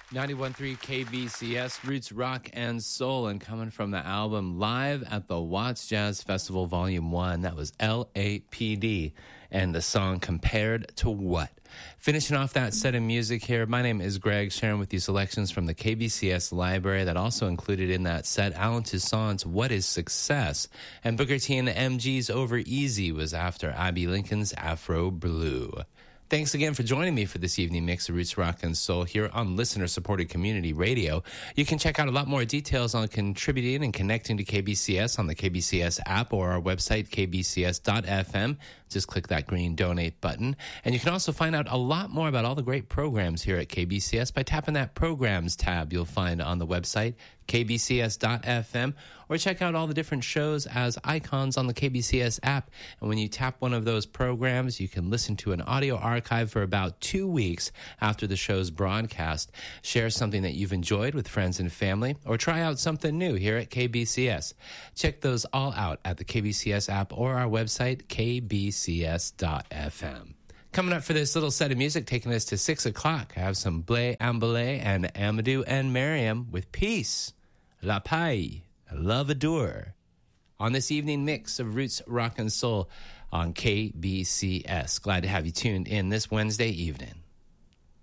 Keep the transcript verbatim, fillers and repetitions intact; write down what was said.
ninety-one point three K B C S, Roots Rock and Soul, and coming from the album Live at the Watts Jazz Festival Volume one, that was L A P D, and the song Compared to What? Finishing off that set of music here, my name is Greg, sharing with you selections from the K B C S library that also included in that set Alan Toussaint's What is Success? And Booker T and the M Gs Over Easy was after Abbey Lincoln's Afro Blue. Thanks again for joining me for this evening mix of Roots Rock and Soul here on listener-supported community radio. You can check out a lot more details on contributing and connecting to K B C S on the K B C S app or our website, k b c s dot f m. Just click that green donate button. And you can also find out a lot more about all the great programs here at K B C S by tapping that programs tab you'll find on the website, k b c s dot f m, or check out all the different shows as icons on the K B C S app. And when you tap one of those programs, you can listen to an audio archive for about two weeks after the show's broadcast, share something that you've enjoyed with friends and family, or try out something new here at K B C S. Check those all out at the K B C S app or our website, k b c s dot f m. Coming up for this little set of music, taking us to six o'clock, I have some Blé Ambélé and Amadou and Miriam with Peace, La Paix, Love Adore, on this evening mix of Roots Rock and Soul on K B C S. Glad to have you tuned in this Wednesday evening.